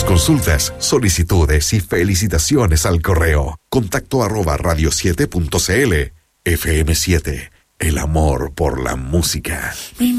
tus consultas, solicitudes y felicitaciones al correo contacto@radio7.cl. FM7, el amor por la música.